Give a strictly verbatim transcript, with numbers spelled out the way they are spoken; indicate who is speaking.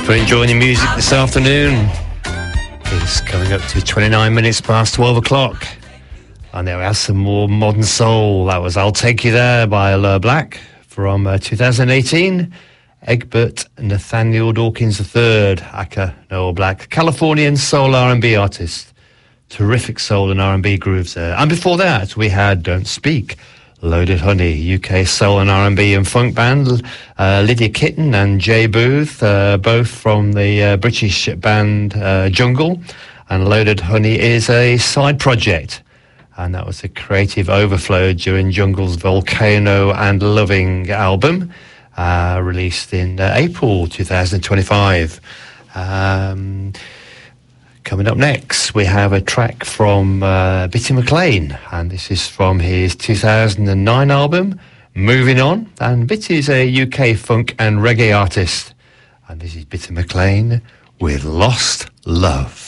Speaker 1: for enjoying the music this afternoon. It's coming up to twenty-nine minutes past twelve o'clock. And there we have some more modern soul. That was I'll Take You There by Lur Black from uh, two thousand eighteen. Egbert Nathaniel Dawkins the third, aka Noel Black, Californian soul R and B artist. Terrific soul and R and B grooves there. And before that, we had Don't Speak, Loaded Honey, U K soul and R and B and funk band, uh, Lydia Kitten and Jay Booth, uh, both from the uh, British band uh, Jungle. And Loaded Honey is a side project. And that was a creative overflow during Jungle's Volcano and Loving album, uh, released in uh, April two thousand twenty-five. Um... Coming up next, we have a track from uh, Bitty McLean, and this is from his two thousand nine album, Moving On. And Bitty is a U K funk and reggae artist, and this is Bitty McLean with Lost Love.